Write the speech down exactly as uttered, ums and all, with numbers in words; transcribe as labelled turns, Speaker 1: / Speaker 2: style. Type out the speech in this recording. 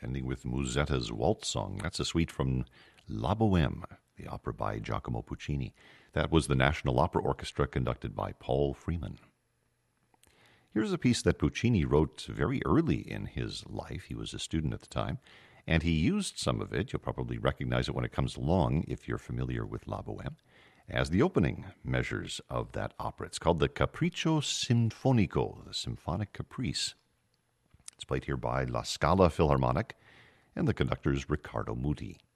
Speaker 1: ending with Musetta's Waltz Song. That's a suite from La Bohème, the opera by Giacomo Puccini. That was the National Opera Orchestra conducted by Paul Freeman. Here's a piece that Puccini wrote very early in his life. He was a student at the time, and he used some of it. You'll probably recognize it when it comes along if you're familiar with La Bohème, as the opening measures of that opera. It's called the Capriccio Sinfonico, the Symphonic Caprice. It's played here by La Scala Philharmonic, and the conductor is Riccardo Muti.